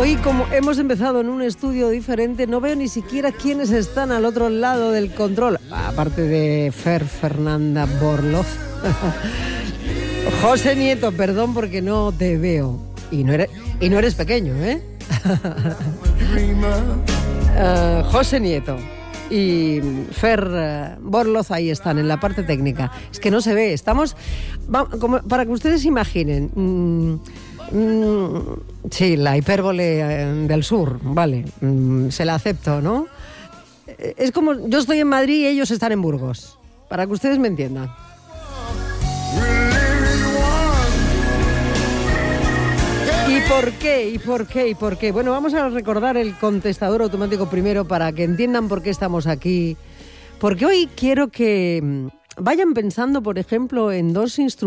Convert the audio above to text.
Hoy, como hemos empezado en un estudio diferente, no veo ni siquiera quiénes están al otro lado del control, aparte de Fernanda Borloz. José Nieto, perdón porque no te veo. Y no eres pequeño, ¿eh? José Nieto y Fer Borloz ahí están en la parte técnica. Es que no se ve, estamos... para que ustedes imaginen... sí, la hipérbole del sur, vale, se la acepto, ¿no? Es como yo estoy en Madrid y ellos están en Burgos, para que ustedes me entiendan. ¿Y por qué? Bueno, vamos a recordar el contestador automático primero para que entiendan por qué estamos aquí. Porque hoy quiero que vayan pensando, por ejemplo, en dos instrumentos